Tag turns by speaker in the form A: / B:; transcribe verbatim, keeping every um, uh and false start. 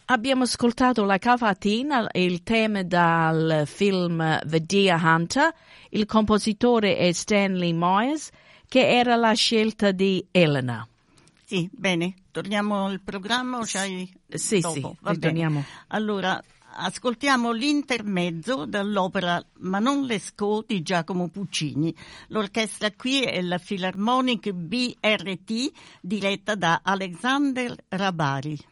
A: Abbiamo ascoltato la cavatina, il tema dal film The Deer Hunter. Il compositore è Stanley Myers, che era la scelta di Elena.
B: Sì, bene. Torniamo al programma o c'hai
A: Sì,
B: dopo?
A: sì,
B: Va
A: ritorniamo.
B: bene. Allora, ascoltiamo l'intermezzo dall'opera Manon Lescaut di Giacomo Puccini. L'orchestra qui è la Philharmonic B R T diretta da Alexander Rabari.